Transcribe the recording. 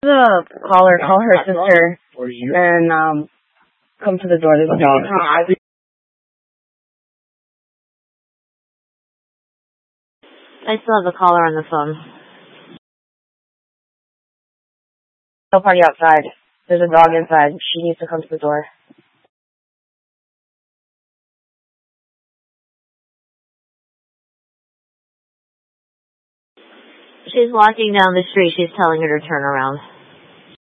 The caller, call her sister, and come to the door. I still have the caller on the phone. No party outside. There's a dog inside. She needs to come to the door. She's walking down the street. She's telling her to turn around.